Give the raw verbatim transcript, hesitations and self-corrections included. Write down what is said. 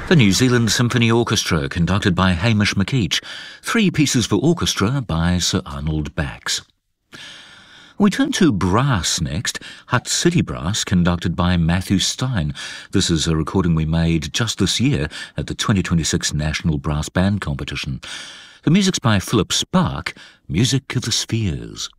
The New Zealand Symphony Orchestra, conducted by Hamish McKeach. Three pieces for orchestra by Sir Arnold Bax. We turn to brass next. Hutt City Brass, conducted by Matthew Stein. This is a recording we made just this year at the twenty twenty-six National Brass Band Competition. The music's by Philip Spark, Music of the Spheres.